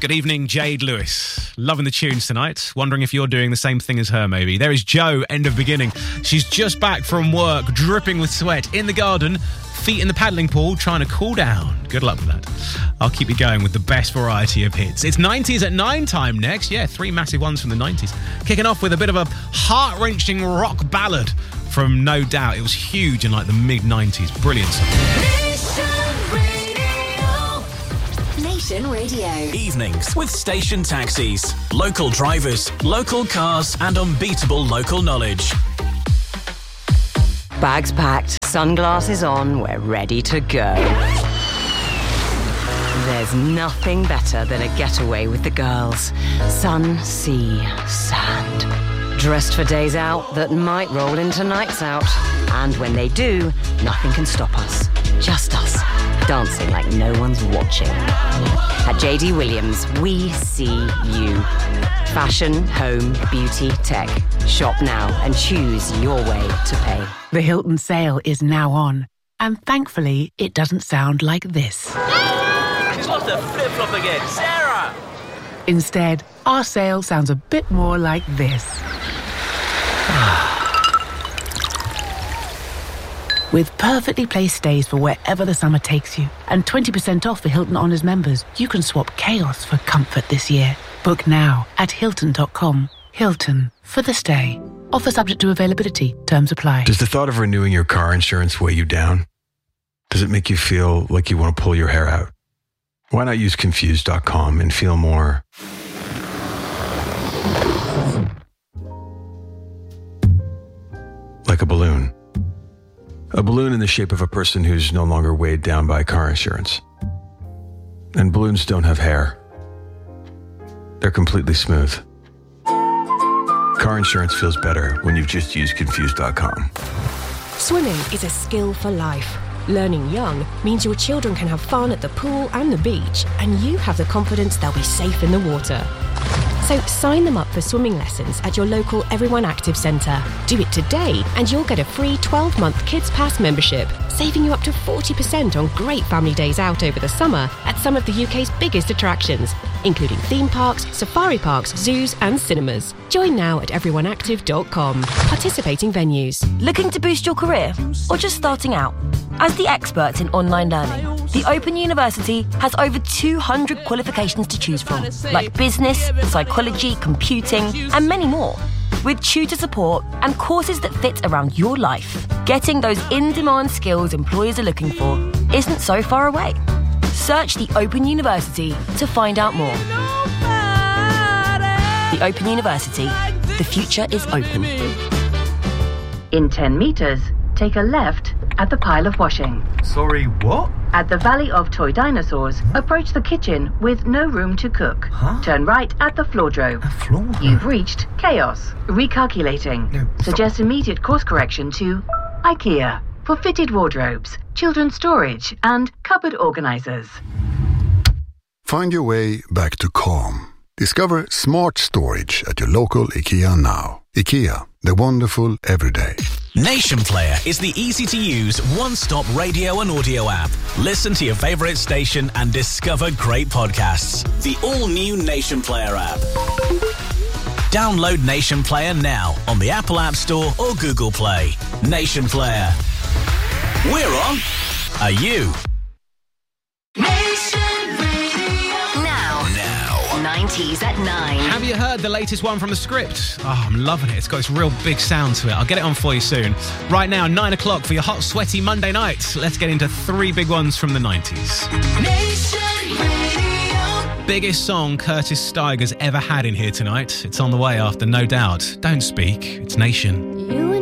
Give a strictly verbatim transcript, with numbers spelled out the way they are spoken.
Good evening, Jade Lewis. Loving the tunes tonight. Wondering if you're doing the same thing as her, maybe. There is Jo, End of Beginning. She's just back from work, dripping with sweat, in the garden, feet in the paddling pool, trying to cool down. Good luck with that. I'll keep you going with the best variety of hits. It's nineties at nine time next. Yeah, three massive ones from the nineties. Kicking off with a bit of a heart-wrenching rock ballad from No Doubt. It was huge in like the mid-nineties. Brilliant song. Nation Radio. Evenings with Station Taxis. Local drivers, local cars, and unbeatable local knowledge. Bags packed, sunglasses on, we're ready to go. There's nothing better than a getaway with the girls. Sun, sea, sand. Dressed for days out that might roll into nights out. And when they do, nothing can stop us. Just us. Dancing like no one's watching. At J D Williams, we see you. Fashion, home, beauty, tech. Shop now and choose your way to pay. The Hilton sale is now on. And thankfully, it doesn't sound like this. She's lost her flip-flop again. Sarah! Instead, our sale sounds a bit more like this. With perfectly placed stays for wherever the summer takes you, and twenty percent off for Hilton Honors members, you can swap chaos for comfort this year. Book now at Hilton dot com. Hilton, for the stay. Offer subject to availability. Terms apply. Does the thought of renewing your car insurance weigh you down? Does it make you feel like you want to pull your hair out? Why not use Confused dot com and feel more like a balloon? A balloon in the shape of a person who's no longer weighed down by car insurance. And balloons don't have hair. They're completely smooth. Car insurance feels better when you've just used Confused dot com. Swimming is a skill for life. Learning young means your children can have fun at the pool and the beach, and you have the confidence they'll be safe in the water. So sign them up for swimming lessons at your local Everyone Active Centre. Do it today and you'll get a free twelve-month Kids Pass membership, saving you up to forty percent on great family days out over the summer at some of the U K's biggest attractions, including theme parks, safari parks, zoos and cinemas. Join now at everyone active dot com. Participating venues. Looking to boost your career or just starting out? As the experts in online learning, the Open University has over two hundred qualifications to choose from, like business, psychology, computing, and many more. With tutor support and courses that fit around your life, getting those in-demand skills employers are looking for isn't so far away. Search the Open University to find out more. The Open University. The future is open. In ten metres, take a left at the pile of washing. Sorry, what? At the Valley of Toy Dinosaurs, approach the kitchen with no room to cook. Huh? Turn right at the floordrobe. A floor? You've reached Chaos. Recalculating. No, Suggest immediate course correction to IKEA for fitted wardrobes, children's storage, and cupboard organisers. Find your way back to calm. Discover smart storage at your local IKEA now. IKEA, the wonderful everyday. Nation Player is the easy-to-use, one-stop radio and audio app. Listen to your favourite station and discover great podcasts. The all-new Nation Player app. Download Nation Player now on the Apple App Store or Google Play. Nation Player. We're on. Are you? nineties at nine. Have you heard the latest one from The Script? Oh, I'm loving it. It's got this real big sound to it. I'll get it on for you soon. Right now, nine o'clock for your hot, sweaty Monday night. Let's get into three big ones from the nineties. Nation Radio. Biggest song Curtis Steiger's ever had in here tonight. It's on the way after No Doubt. Don't Speak. It's Nation. You